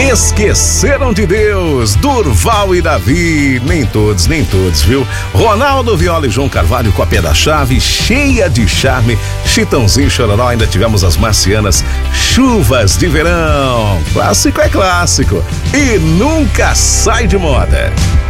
Esqueceram de Deus, Durval e Davi, nem todos, viu? Ronaldo Viola e João Carvalho com a Pé da Chave, Cheia de Charme, Chitãozinho e Chororó, ainda tivemos as Marcianas, Chuvas de Verão. Clássico é clássico e nunca sai de moda.